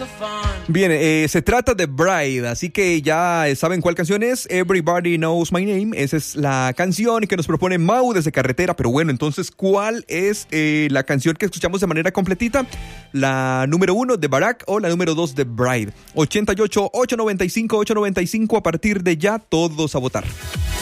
Bien, se trata de Bride, así que ya saben cuál canción es. Everybody Knows My Name. Esa es la canción que nos propone Mau desde Carretera. Pero bueno, entonces, ¿cuál es la canción que escuchamos de manera completita? ¿La número 1 de Barack o la número 2 de Bride? 88-895-895. A partir de ya, todos a votar.